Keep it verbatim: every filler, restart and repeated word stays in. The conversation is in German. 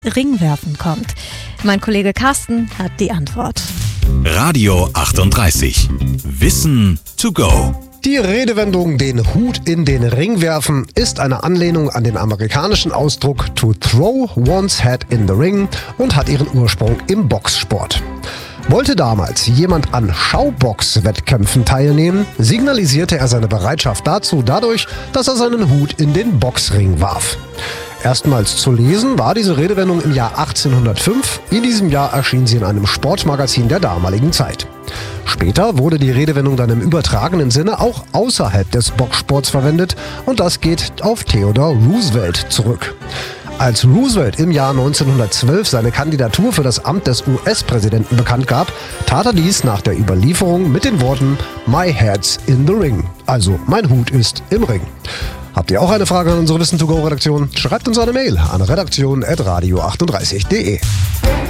Ringwerfen kommt. Mein Kollege Carsten hat die Antwort. Radio achtunddreißig. Wissen to go. Die Redewendung "den Hut in den Ring werfen" ist eine Anlehnung an den amerikanischen Ausdruck "to throw one's hat in the ring" und hat ihren Ursprung im Boxsport. Wollte damals jemand an Schaubox-Wettkämpfen teilnehmen, signalisierte er seine Bereitschaft dazu dadurch, dass er seinen Hut in den Boxring warf. Erstmals zu lesen war diese Redewendung im Jahr achtzehnhundertfünf. In diesem Jahr erschien sie in einem Sportmagazin der damaligen Zeit. Später wurde die Redewendung dann im übertragenen Sinne auch außerhalb des Boxsports verwendet und das geht auf Theodore Roosevelt zurück. Als Roosevelt im Jahr neunzehnhundertzwölf seine Kandidatur für das Amt des U S-Präsidenten bekannt gab, tat er dies nach der Überlieferung mit den Worten "My hat's in the ring", also mein Hut ist im Ring. Habt ihr auch eine Frage an unsere Wissen to go Redaktion? Schreibt uns eine Mail an redaktion at radio achtunddreißig punkt de.